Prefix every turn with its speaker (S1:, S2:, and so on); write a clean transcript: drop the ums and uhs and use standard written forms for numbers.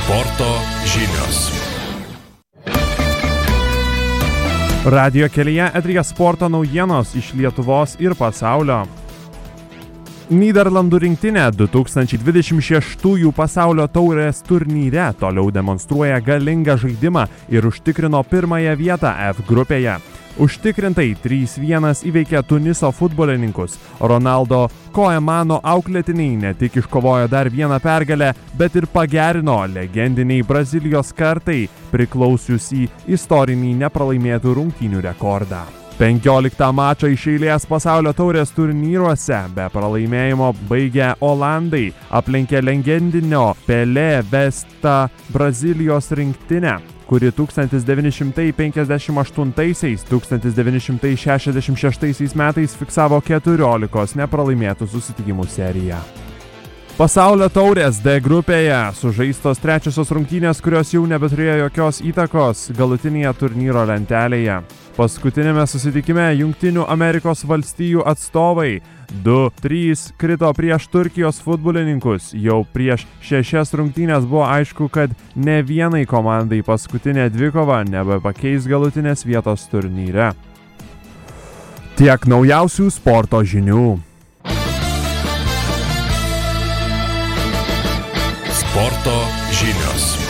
S1: Sporto žinios.
S2: Radijo kelyje eteryje sporto naujienos iš Lietuvos ir pasaulio. Nyderlandų rinktinė 2026 pasaulio taurės turnyre toliau demonstruoja galingą žaidimą ir užtikrino pirmąją vietą F grupėje. Užtikrintai 3-1 įveikė Tuniso futbolininkus. Ronaldo Koemano auklėtiniai ne tik iškovojo dar vieną pergalę, bet ir pagerino legendiniai Brazilijos kartai priklausiusį istorinį nepralaimėtų rungtynių rekordą. 15 mačą iš eilės pasaulio taurės turnyruose be pralaimėjimo baigę Olandai aplenkė legendinio Pelé vestą Brazilijos rinktinę, kuri 1958–1966 metais fiksavo 14 nepralaimėtų susitikimų seriją. Pasaulio taurės D grupėje sužaistos trečiosios rungtynės, kurios jau nebeturėjo jokios įtakos galutinėje turnyro lentelėje. Paskutinėme susitikime Jungtinių Amerikos valstijų atstovai 2-3 krito prieš Turkijos futbolininkus. Jau prieš 6 rungtynės buvo aišku, kad ne vienai komandai paskutinė dvikova nebepakeis galutinės vietos turnyre. Tiek naujausių sporto žinių.
S1: Sporto žinios.